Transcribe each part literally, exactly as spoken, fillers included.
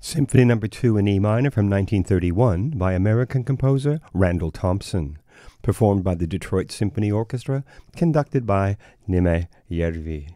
Symphony Number two in E minor from nineteen thirty-one by American composer Randall Thompson, performed by the Detroit Symphony Orchestra, conducted by Nime Järvi.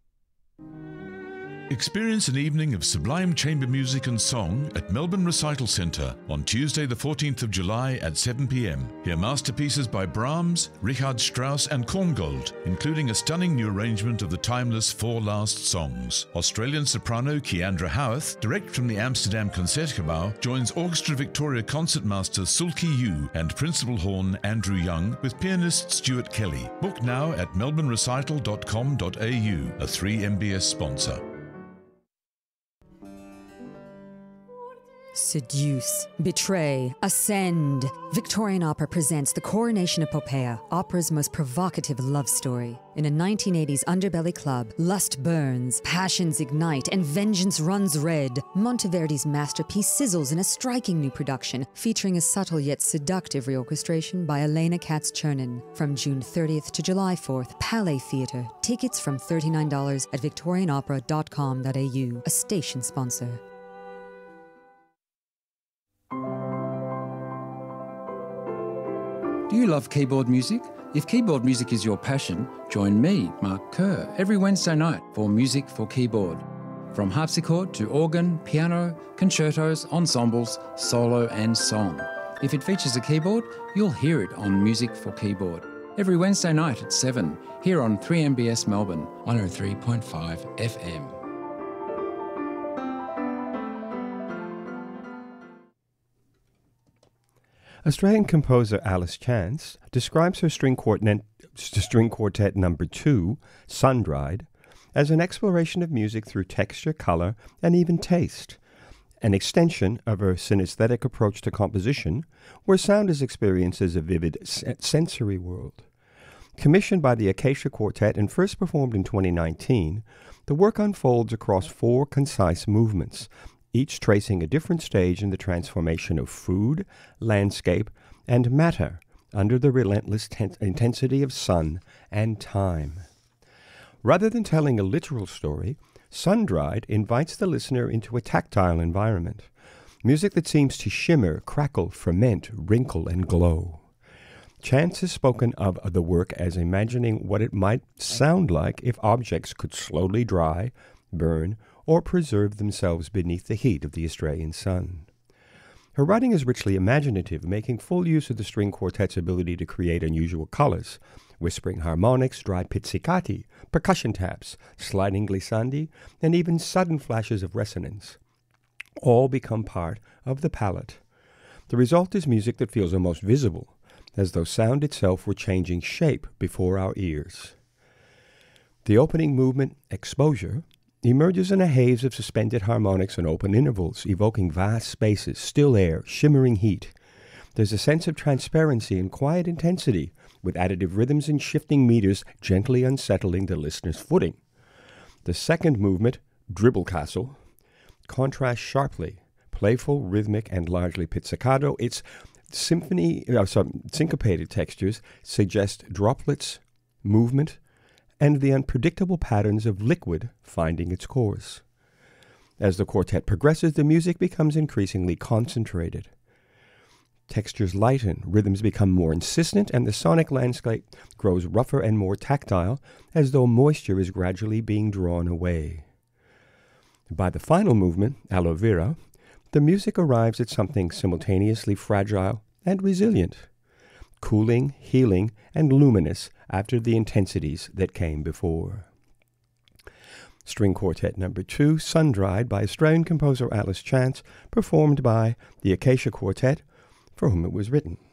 Experience an evening of sublime chamber music and song at Melbourne Recital Centre on Tuesday the fourteenth of July at seven p m. Hear masterpieces by Brahms, Richard Strauss and Korngold, including a stunning new arrangement of the timeless Four Last Songs. Australian soprano Keandra Howarth, direct from the Amsterdam Concertgebouw, joins Orchestra Victoria concertmaster Sulki Yu and principal horn Andrew Young with pianist Stuart Kelly. Book now at melbourne recital dot com dot a u, a three M B S sponsor. Seduce, betray, ascend. Victorian Opera presents The Coronation of Poppaea, opera's most provocative love story. In a nineteen eighties underbelly club, lust burns, passions ignite, and vengeance runs red. Monteverdi's masterpiece sizzles in a striking new production, featuring a subtle yet seductive reorchestration by Elena Katz-Chernin. From June thirtieth to July fourth, Palais Theatre. Tickets from thirty-nine dollars at victorian opera dot com dot a u, a station sponsor. Do you love keyboard music? If keyboard music is your passion, join me, Mark Kerr, every Wednesday night for Music for Keyboard. From harpsichord to organ, piano, concertos, ensembles, solo and song. If it features a keyboard, you'll hear it on Music for Keyboard. Every Wednesday night at seven, here on three M B S Melbourne, one oh three point five F M. Australian composer Alice Chance describes her string quartet, string quartet number two, Sun-Dried, as an exploration of music through texture, color, and even taste, an extension of her synesthetic approach to composition, where sound is experienced as a vivid sensory world. Commissioned by the Acacia Quartet and first performed in twenty nineteen, the work unfolds across four concise movements, each tracing a different stage in the transformation of food, landscape, and matter under the relentless ten- intensity of sun and time. Rather than telling a literal story, Sun-Dried invites the listener into a tactile environment, music that seems to shimmer, crackle, ferment, wrinkle, and glow. Chance has spoken of the work as imagining what it might sound like if objects could slowly dry, burn, or preserve themselves beneath the heat of the Australian sun. Her writing is richly imaginative, making full use of the string quartet's ability to create unusual colors, whispering harmonics, dry pizzicati, percussion taps, sliding glissandi, and even sudden flashes of resonance. All become part of the palette. The result is music that feels almost visible, as though sound itself were changing shape before our ears. The opening movement, Exposure, emerges in a haze of suspended harmonics and open intervals, evoking vast spaces, still air, shimmering heat. There's a sense of transparency and quiet intensity, with additive rhythms and shifting meters gently unsettling the listener's footing. The second movement, Dribble Castle, contrasts sharply, playful, rhythmic, and largely pizzicato. Its symphony, uh, sorry, syncopated textures suggest droplets, movement, and the unpredictable patterns of liquid finding its course. As the quartet progresses, the music becomes increasingly concentrated. Textures lighten, rhythms become more insistent, and the sonic landscape grows rougher and more tactile, as though moisture is gradually being drawn away. By the final movement, Aloe Vera, the music arrives at something simultaneously fragile and resilient, cooling, healing, and luminous after the intensities that came before. String Quartet Number two, Sun-Dried, by Australian composer Alice Chance, performed by the Acacia Quartet, for whom it was written.